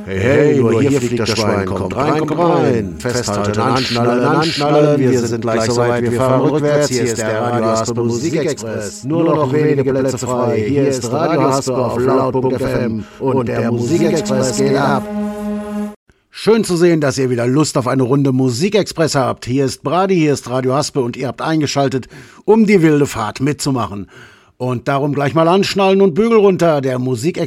Hey, hey, nur hier fliegt das Schwein, kommt rein, festhalten, anschnallen, wir sind gleich soweit, wir fahren rückwärts, hier ist der Radio Haspe Musikexpress, nur noch wenige Plätze frei, hier ist Radio Haspe auf laut.fm und der Musikexpress geht ab. Schön zu sehen, dass ihr wieder Lust auf eine Runde Musikexpress habt. Hier ist Brady, hier ist Radio Haspe und ihr habt eingeschaltet, um die wilde Fahrt mitzumachen. Und darum gleich mal anschnallen und Bügel runter, der Musikexpress